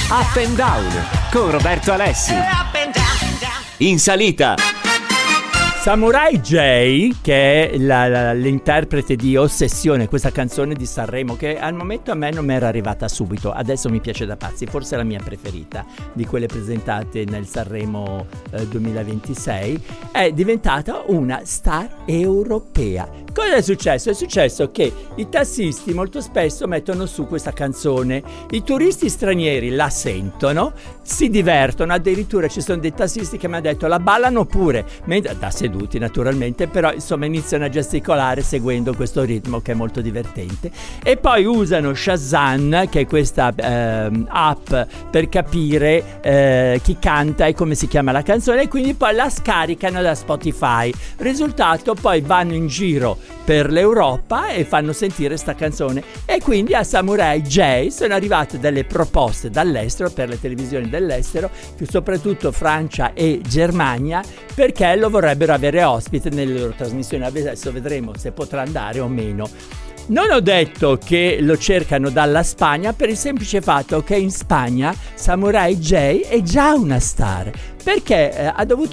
Up and Down con Roberto Alessi. In salita Samurai J, che è l'interprete di Ossessione, questa canzone di Sanremo, che al momento a me non mi era arrivata subito, adesso mi piace da pazzi, forse è la mia preferita di quelle presentate nel Sanremo 2026, è diventata una star europea. Cosa è successo? È successo che i tassisti molto spesso mettono su questa canzone, i turisti stranieri la sentono, si divertono, addirittura ci sono dei tassisti che mi hanno detto la ballano pure, da seduti naturalmente, però insomma iniziano a gesticolare seguendo questo ritmo che è molto divertente, e poi usano Shazam, che è questa app per capire chi canta e come si chiama la canzone, e quindi poi la scaricano da Spotify. Risultato, poi vanno in giro per l'Europa e fanno sentire sta canzone, e quindi a Samurai J sono arrivate delle proposte dall'estero, per le televisioni dell'estero, soprattutto Francia e Germania, perché lo vorrebbero avere ospite nelle loro trasmissioni. Adesso vedremo se potrà andare o meno. Non ho detto che lo cercano dalla Spagna, per il semplice fatto che in Spagna Samurai J è già una star, perché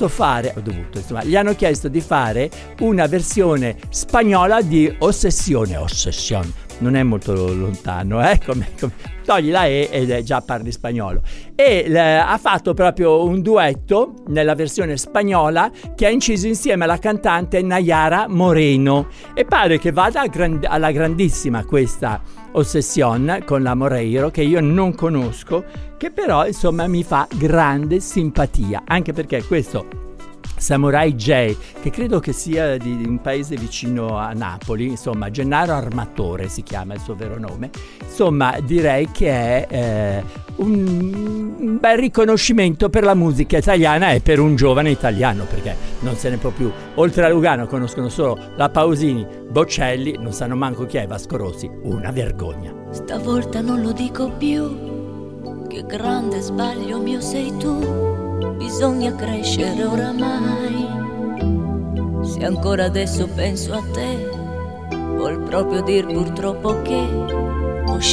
gli hanno chiesto di fare una versione spagnola di Ossessione. Non è molto lontano, togli la E ed già parli spagnolo. E ha fatto proprio un duetto nella versione spagnola che ha inciso insieme alla cantante Nayara Moreno, e pare che vada alla grandissima questa Ossessione con la Moreiro, che io non conosco, che però insomma mi fa grande simpatia, anche perché questo Samurai J, che credo che sia di un paese vicino a Napoli, insomma Gennaro Armatore si chiama il suo vero nome, insomma direi che è un bel riconoscimento per la musica italiana e per un giovane italiano, perché non se ne può più. Oltre a Lugano conoscono solo la Pausini, Bocelli, non sanno manco chi è Vasco Rossi. Una vergogna. Stavolta non lo dico più, che grande sbaglio mio sei tu. Bisogna crescere oramai. Se ancora adesso penso a te, vuol proprio dir purtroppo che